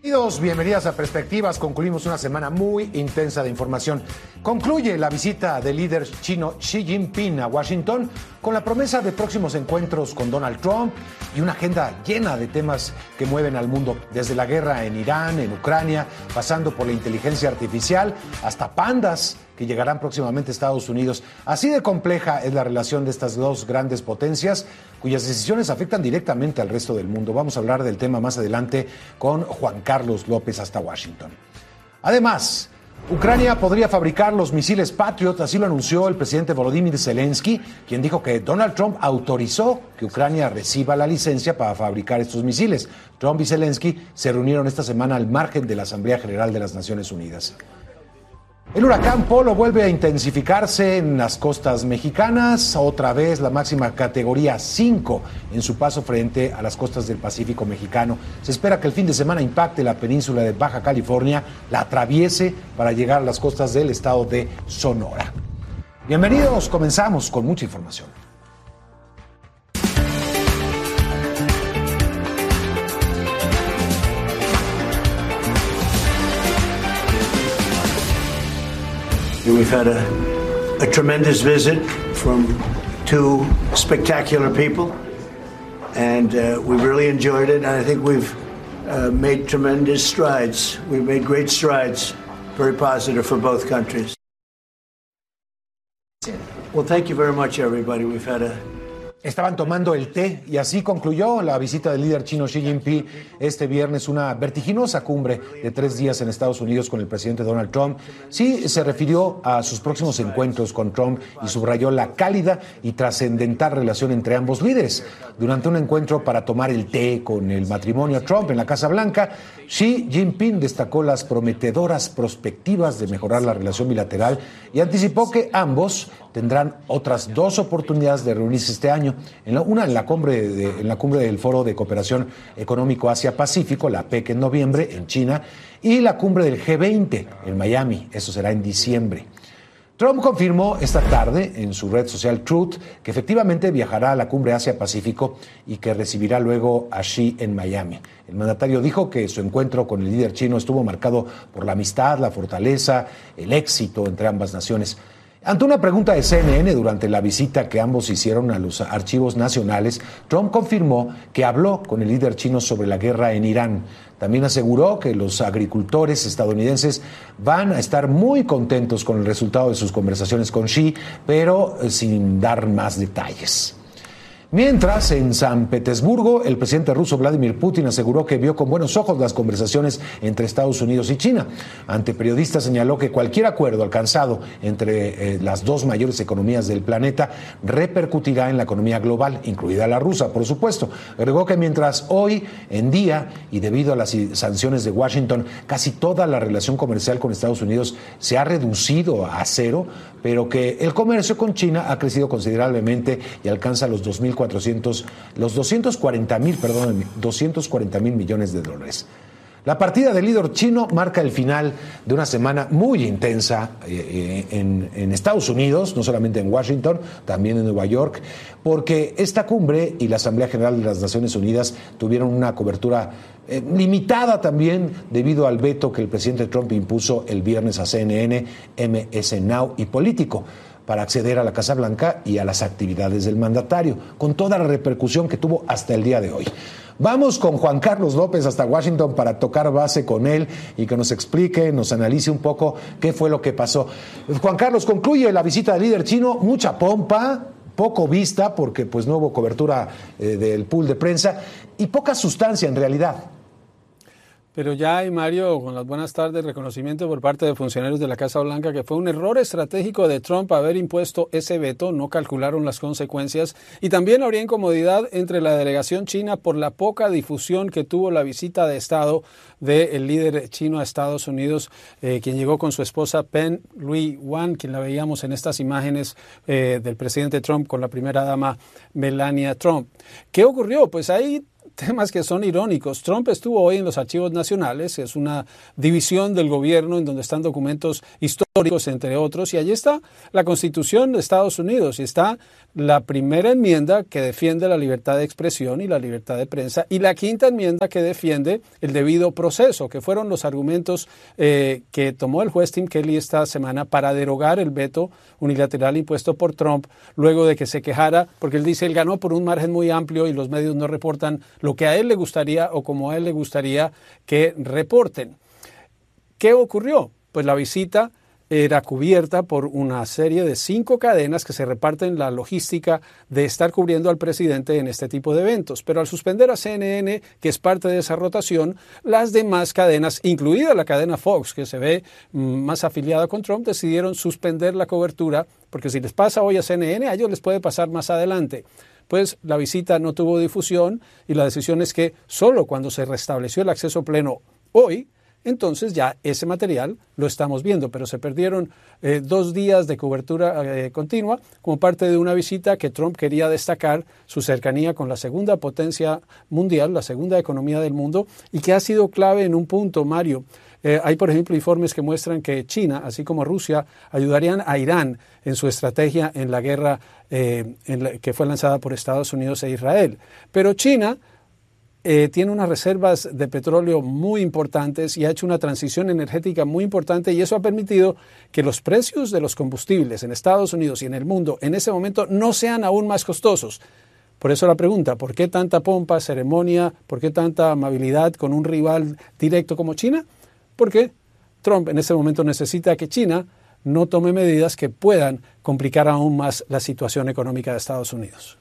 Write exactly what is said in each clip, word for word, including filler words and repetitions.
Bienvenidos, bienvenidas a Perspectivas. Concluimos una semana muy intensa de información. Concluye la visita del líder chino Xi Jinping a Washington con la promesa de próximos encuentros con Donald Trump y una agenda llena de temas que mueven al mundo, desde la guerra en Irán, en Ucrania, pasando por la inteligencia artificial, hasta pandas que llegarán próximamente a Estados Unidos. Así de compleja es la relación de estas dos grandes potencias, cuyas decisiones afectan directamente al resto del mundo. Vamos a hablar del tema más adelante con Juan Carlos López hasta Washington. Además, Ucrania podría fabricar los misiles Patriot, así lo anunció el presidente Volodymyr Zelensky, quien dijo que Donald Trump autorizó que Ucrania reciba la licencia para fabricar estos misiles. Trump y Zelensky se reunieron esta semana al margen de la Asamblea General de las Naciones Unidas. El huracán Polo vuelve a intensificarse en las costas mexicanas, otra vez la máxima categoría cinco en su paso frente a las costas del Pacífico mexicano. Se espera que el fin de semana impacte la península de Baja California, la atraviese para llegar a las costas del estado de Sonora. Bienvenidos, comenzamos con mucha información. We've had a, a tremendous visit from two spectacular people, and uh, we've really enjoyed it, and I think we've uh, made tremendous strides. We've made great strides, very positive for both countries. Well, thank you very much, everybody. We've had a Estaban tomando el té y así concluyó la visita del líder chino Xi Jinping este viernes, una vertiginosa cumbre de tres días en Estados Unidos con el presidente Donald Trump. Xi se refirió a sus próximos encuentros con Trump y subrayó la cálida y trascendental relación entre ambos líderes. Durante un encuentro para tomar el té con el matrimonio Trump en la Casa Blanca, Xi Jinping destacó las prometedoras perspectivas de mejorar la relación bilateral y anticipó que ambos tendrán otras dos oportunidades de reunirse este año, en la, una en la, cumbre de, en la cumbre del Foro de Cooperación Económico Asia-Pacífico, la PEC en noviembre, en China, y la cumbre del G veinte en Miami, eso será en diciembre. Trump confirmó esta tarde en su red social Truth que efectivamente viajará a la cumbre Asia-Pacífico y que recibirá luego a Xi en Miami. El mandatario dijo que su encuentro con el líder chino estuvo marcado por la amistad, la fortaleza, el éxito entre ambas naciones. Ante una pregunta de C N N durante la visita que ambos hicieron a los archivos nacionales, Trump confirmó que habló con el líder chino sobre la guerra en Irán. También aseguró que los agricultores estadounidenses van a estar muy contentos con el resultado de sus conversaciones con Xi, pero sin dar más detalles. Mientras, en San Petersburgo, el presidente ruso Vladimir Putin aseguró que vio con buenos ojos las conversaciones entre Estados Unidos y China. Ante periodistas señaló que cualquier acuerdo alcanzado entre eh, las dos mayores economías del planeta repercutirá en la economía global, incluida la rusa, por supuesto. Agregó que mientras hoy en día, y debido a las sanciones de Washington, casi toda la relación comercial con Estados Unidos se ha reducido a cero, pero que el comercio con China ha crecido considerablemente y alcanza los dos mil cuatrocientos, los doscientos cuarenta mil, perdón, doscientos cuarenta mil millones de dólares. La partida del líder chino marca el final de una semana muy intensa eh, en, en Estados Unidos, no solamente en Washington, también en Nueva York, porque esta cumbre y la Asamblea General de las Naciones Unidas tuvieron una cobertura eh, limitada también debido al veto que el presidente Trump impuso el viernes a C N N, M S Now y Político para acceder a la Casa Blanca y a las actividades del mandatario, con toda la repercusión que tuvo hasta el día de hoy. Vamos con Juan Carlos López hasta Washington para tocar base con él y que nos explique, nos analice un poco qué fue lo que pasó. Juan Carlos, concluye la visita del líder chino, mucha pompa, poco vista porque pues no hubo cobertura eh, del pool de prensa y poca sustancia en realidad. Pero ya hay, Mario, con las buenas tardes, reconocimiento por parte de funcionarios de la Casa Blanca que fue un error estratégico de Trump haber impuesto ese veto, no calcularon las consecuencias y también habría incomodidad entre la delegación china por la poca difusión que tuvo la visita de Estado del líder chino a Estados Unidos, eh, quien llegó con su esposa Pen Lui Wan, quien la veíamos en estas imágenes eh, del presidente Trump con la primera dama Melania Trump. ¿Qué ocurrió? Pues ahí temas que son irónicos. Trump estuvo hoy en los archivos nacionales, es una división del gobierno en donde están documentos históricos entre otros, y allí está la Constitución de Estados Unidos y está la primera enmienda que defiende la libertad de expresión y la libertad de prensa y la quinta enmienda que defiende el debido proceso, que fueron los argumentos eh, que tomó el juez Tim Kelly esta semana para derogar el veto unilateral impuesto por Trump luego de que se quejara, porque él dice él ganó por un margen muy amplio y los medios no reportan lo que a él le gustaría o como a él le gustaría que reporten. ¿Qué ocurrió? Pues la visita era cubierta por una serie de cinco cadenas que se reparten la logística de estar cubriendo al presidente en este tipo de eventos. Pero al suspender a C N N, que es parte de esa rotación, las demás cadenas, incluida la cadena Fox, que se ve más afiliada con Trump, decidieron suspender la cobertura, porque si les pasa hoy a C N N, a ellos les puede pasar más adelante. Pues la visita no tuvo difusión y la decisión es que solo cuando se restableció el acceso pleno hoy, entonces ya ese material lo estamos viendo, pero se perdieron eh, dos días de cobertura eh, continua como parte de una visita que Trump quería destacar su cercanía con la segunda potencia mundial, la segunda economía del mundo, y que ha sido clave en un punto, Mario. Eh, hay, por ejemplo, informes que muestran que China, así como Rusia, ayudarían a Irán en su estrategia en la guerra eh, en la, que fue lanzada por Estados Unidos e Israel. Pero China Eh, tiene unas reservas de petróleo muy importantes y ha hecho una transición energética muy importante y eso ha permitido que los precios de los combustibles en Estados Unidos y en el mundo en ese momento no sean aún más costosos. Por eso la pregunta, ¿por qué tanta pompa, ceremonia, por qué tanta amabilidad con un rival directo como China? Porque Trump en ese momento necesita que China no tome medidas que puedan complicar aún más la situación económica de Estados Unidos.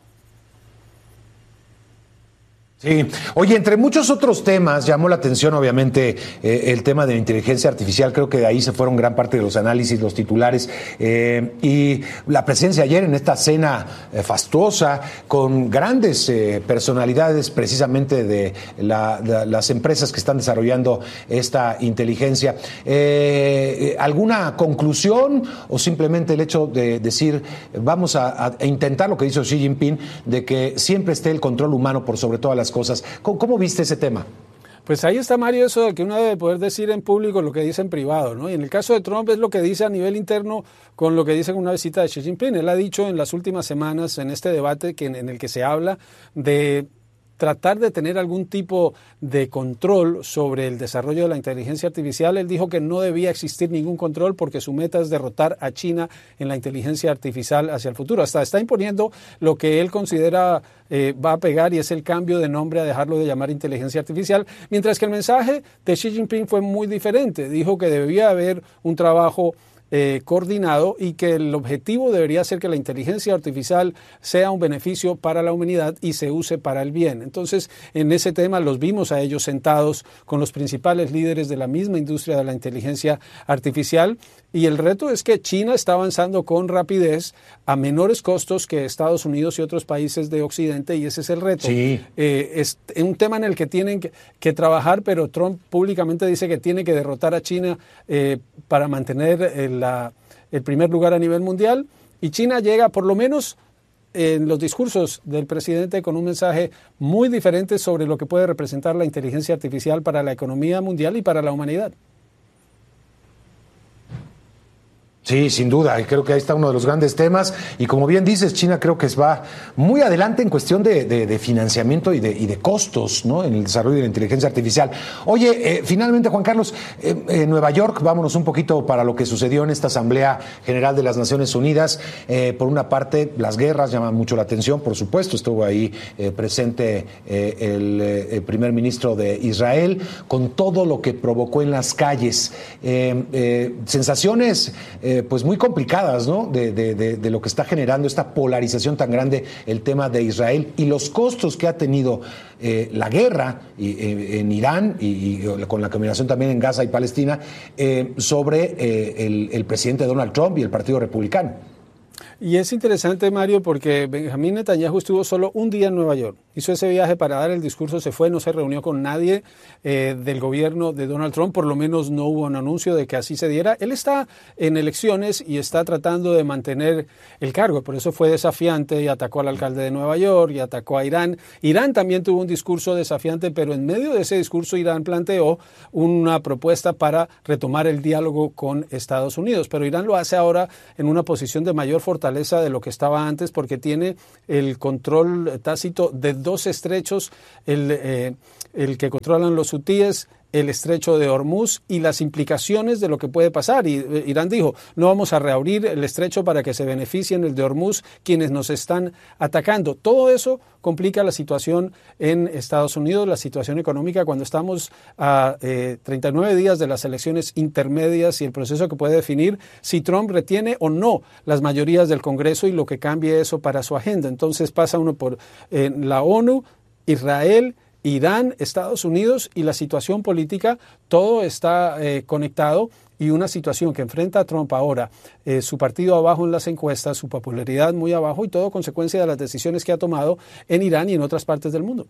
Sí. Oye, entre muchos otros temas, llamó la atención obviamente eh, el tema de la inteligencia artificial. Creo que de ahí se fueron gran parte de los análisis, los titulares, eh, y la presencia ayer en esta cena eh, fastuosa con grandes eh, personalidades precisamente de la, de las empresas que están desarrollando esta inteligencia. Eh, ¿Alguna conclusión o simplemente el hecho de decir vamos a, a intentar lo que hizo Xi Jinping, de que siempre esté el control humano por sobre todas las cosas? ¿Cómo, cómo viste ese tema? Pues ahí está, Mario, eso de que uno debe poder decir en público lo que dice en privado, ¿no? Y en el caso de Trump es lo que dice a nivel interno con lo que dice en una visita de Xi Jinping. Él ha dicho en las últimas semanas en este debate que en, en el que se habla de tratar de tener algún tipo de control sobre el desarrollo de la inteligencia artificial. Él dijo que no debía existir ningún control porque su meta es derrotar a China en la inteligencia artificial hacia el futuro. Hasta está imponiendo lo que él considera eh, va a pegar y es el cambio de nombre a dejarlo de llamar inteligencia artificial, mientras que el mensaje de Xi Jinping fue muy diferente. Dijo que debía haber un trabajo Eh, coordinado y que el objetivo debería ser que la inteligencia artificial sea un beneficio para la humanidad y se use para el bien. Entonces, en ese tema los vimos a ellos sentados con los principales líderes de la misma industria de la inteligencia artificial, y el reto es que China está avanzando con rapidez a menores costos que Estados Unidos y otros países de Occidente, y ese es el reto. Sí. Eh, es un tema en el que tienen que, que trabajar, pero Trump públicamente dice que tiene que derrotar a China eh, para mantener el La, el primer lugar a nivel mundial, y China llega por lo menos en los discursos del presidente con un mensaje muy diferente sobre lo que puede representar la inteligencia artificial para la economía mundial y para la humanidad. Sí, sin duda, y creo que ahí está uno de los grandes temas, y como bien dices, China creo que va muy adelante en cuestión de, de, de financiamiento y de, y de costos, ¿no?, en el desarrollo de la inteligencia artificial. Oye, eh, finalmente, Juan Carlos, eh, en Nueva York, vámonos un poquito para lo que sucedió en esta Asamblea General de las Naciones Unidas. Eh, por una parte, las guerras llaman mucho la atención, por supuesto, estuvo ahí eh, presente eh, el, el primer ministro de Israel, con todo lo que provocó en las calles. Eh, eh, sensaciones eh, pues muy complicadas, ¿no?, de, de, de, de lo que está generando esta polarización tan grande, el tema de Israel y los costos que ha tenido eh, la guerra y, eh, en Irán y, y con la combinación también en Gaza y Palestina eh, sobre eh, el, el presidente Donald Trump y el Partido Republicano. Y es interesante, Mario, porque Benjamín Netanyahu estuvo solo un día en Nueva York. hizo ese viaje para dar el discurso, se fue, no se reunió con nadie eh, del gobierno de Donald Trump, por lo menos no hubo un anuncio de que así se diera. Él está en elecciones y está tratando de mantener el cargo, por eso fue desafiante y atacó al alcalde de Nueva York y atacó a Irán. Irán también tuvo un discurso desafiante, pero en medio de ese discurso Irán planteó una propuesta para retomar el diálogo con Estados Unidos, pero Irán lo hace ahora en una posición de mayor fortaleza de lo que estaba antes porque tiene el control tácito de dos estrechos, el, eh, el que controlan los hutíes, el estrecho de Hormuz y las implicaciones de lo que puede pasar. Y eh, Irán dijo, no vamos a reabrir el estrecho para que se beneficien el de Hormuz quienes nos están atacando. Todo eso complica la situación en Estados Unidos, la situación económica cuando estamos a eh, treinta y nueve días de las elecciones intermedias y el proceso que puede definir si Trump retiene o no las mayorías del Congreso y lo que cambie eso para su agenda. Entonces pasa uno por eh, la ONU, Israel, Irán, Estados Unidos y la situación política, todo está eh, conectado y una situación que enfrenta a Trump ahora, eh, su partido abajo en las encuestas, su popularidad muy abajo y todo consecuencia de las decisiones que ha tomado en Irán y en otras partes del mundo.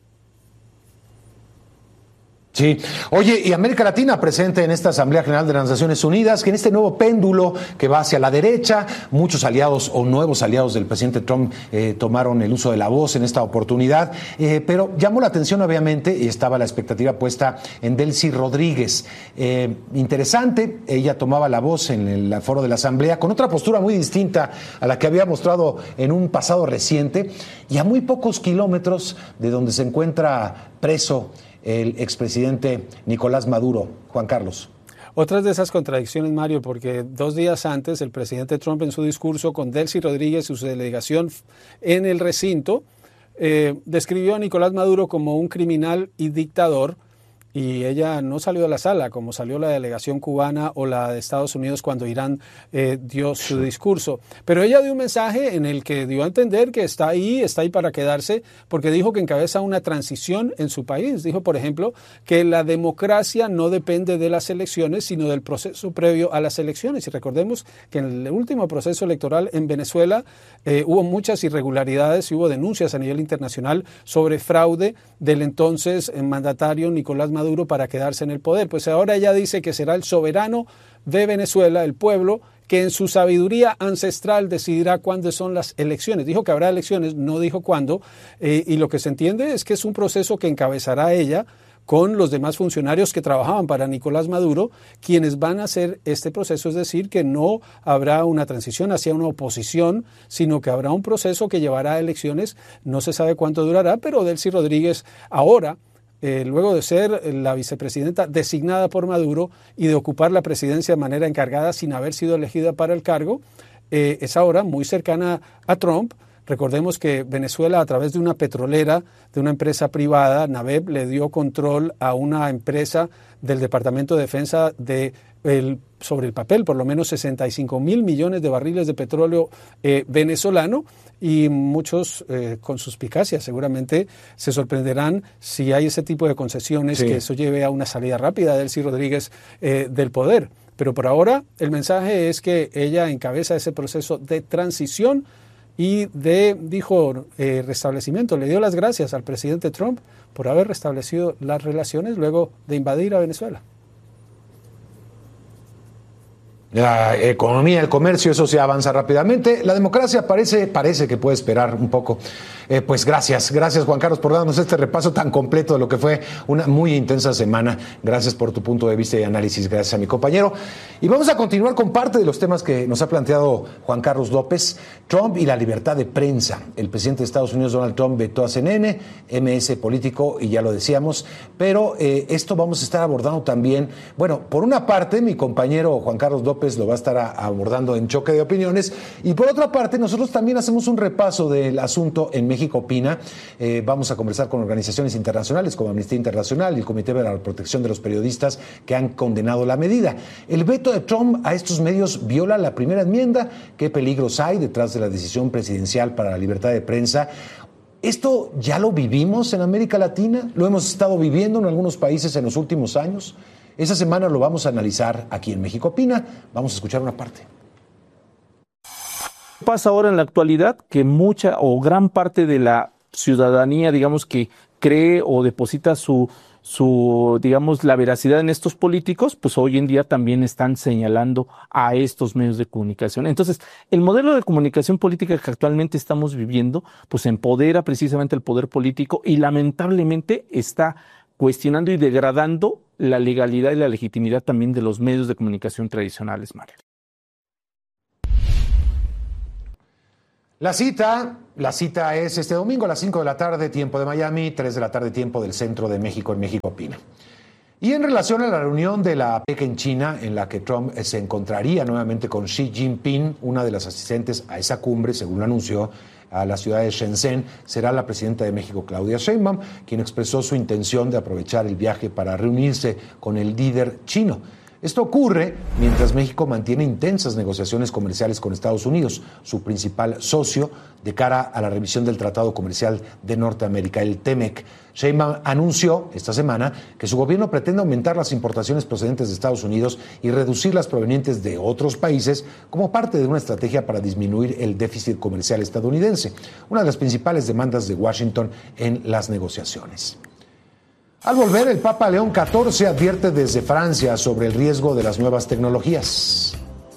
Sí. Oye, y América Latina presente en esta Asamblea General de las Naciones Unidas, que en este nuevo péndulo que va hacia la derecha, muchos aliados o nuevos aliados del presidente Trump eh, tomaron el uso de la voz en esta oportunidad, eh, pero llamó la atención obviamente y estaba la expectativa puesta en Delcy Rodríguez. Eh, interesante, ella tomaba la voz en el foro de la Asamblea con otra postura muy distinta a la que había mostrado en un pasado reciente y a muy pocos kilómetros de donde se encuentra preso el expresidente Nicolás Maduro. Juan Carlos. Otras de esas contradicciones, Mario, porque dos días antes el presidente Trump en su discurso con Delcy Rodríguez y su delegación en el recinto eh, describió a Nicolás Maduro como un criminal y dictador y ella no salió de la sala como salió la delegación cubana o la de Estados Unidos cuando Irán eh, dio su discurso. Pero ella dio un mensaje en el que dio a entender que está ahí, está ahí para quedarse, porque dijo que encabeza una transición en su país. Dijo, por ejemplo, que la democracia no depende de las elecciones, sino del proceso previo a las elecciones. Y recordemos que en el último proceso electoral en Venezuela eh, hubo muchas irregularidades y hubo denuncias a nivel internacional sobre fraude del entonces mandatario Nicolás Maduro para quedarse en el poder. Pues ahora ella dice que será el soberano de Venezuela, el pueblo, que en su sabiduría ancestral decidirá cuándo son las elecciones. Dijo que habrá elecciones, no dijo cuándo, eh, y lo que se entiende es que es un proceso que encabezará ella con los demás funcionarios que trabajaban para Nicolás Maduro, quienes van a hacer este proceso, es decir, que no habrá una transición hacia una oposición, sino que habrá un proceso que llevará a elecciones, no se sabe cuánto durará, pero Delcy Rodríguez ahora, Eh, luego de ser la vicepresidenta designada por Maduro y de ocupar la presidencia de manera encargada sin haber sido elegida para el cargo, eh, es ahora muy cercana a Trump. Recordemos que Venezuela, a través de una petrolera, de una empresa privada, NAVEP, le dio control a una empresa del Departamento de Defensa de el, sobre el papel, por lo menos sesenta y cinco mil millones de barriles de petróleo eh, venezolano, y muchos eh, con suspicacia seguramente se sorprenderán si hay ese tipo de concesiones, sí, que eso lleve a una salida rápida de Delcy Rodríguez eh, del poder. Pero por ahora el mensaje es que ella encabeza ese proceso de transición y de, dijo, eh, restablecimiento. Le dio las gracias al presidente Trump por haber restablecido las relaciones luego de invadir a Venezuela. La economía, el comercio, eso se avanza rápidamente. La democracia parece, parece que puede esperar un poco. Eh, pues gracias, gracias Juan Carlos por darnos este repaso tan completo de lo que fue una muy intensa semana. Gracias por tu punto de vista y análisis, gracias a mi compañero. Y vamos a continuar con parte de los temas que nos ha planteado Juan Carlos López. Trump y la libertad de prensa. El presidente de Estados Unidos, Donald Trump, vetó a C N N, M S Político, y ya lo decíamos, pero eh, esto vamos a estar abordando también. Bueno, por una parte, mi compañero Juan Carlos López lo va a estar a, abordando en Choque de Opiniones, y por otra parte, nosotros también hacemos un repaso del asunto en México Opina. Eh, vamos a conversar con organizaciones internacionales como Amnistía Internacional y el Comité para la Protección de los Periodistas, que han condenado la medida. El veto de Trump a estos medios viola la primera enmienda. ¿Qué peligros hay detrás de la decisión presidencial para la libertad de prensa? ¿Esto ya lo vivimos en América Latina? ¿Lo hemos estado viviendo en algunos países en los últimos años? Esa semana lo vamos a analizar aquí en México Opina. Vamos a escuchar una parte. Pasa ahora en la actualidad que mucha o gran parte de la ciudadanía, digamos, que cree o deposita su, su, digamos, la veracidad en estos políticos, pues hoy en día también están señalando a estos medios de comunicación. Entonces, el modelo de comunicación política que actualmente estamos viviendo, pues empodera precisamente el poder político y lamentablemente está cuestionando y degradando la legalidad y la legitimidad también de los medios de comunicación tradicionales, Mario. La cita, la cita es este domingo a las cinco de la tarde, tiempo de Miami, tres de la tarde, tiempo del centro de México, en México Opina. Y en relación a la reunión de la PEC en China, en la que Trump se encontraría nuevamente con Xi Jinping, una de las asistentes a esa cumbre, según lo anunció, a la ciudad de Shenzhen, será la presidenta de México, Claudia Sheinbaum, quien expresó su intención de aprovechar el viaje para reunirse con el líder chino. Esto ocurre mientras México mantiene intensas negociaciones comerciales con Estados Unidos, su principal socio, de cara a la revisión del Tratado Comercial de Norteamérica, el TEMEC. Sheinbaum anunció esta semana que su gobierno pretende aumentar las importaciones procedentes de Estados Unidos y reducir las provenientes de otros países como parte de una estrategia para disminuir el déficit comercial estadounidense, una de las principales demandas de Washington en las negociaciones. Al volver, el Papa León catorce advierte desde Francia sobre el riesgo de las nuevas tecnologías.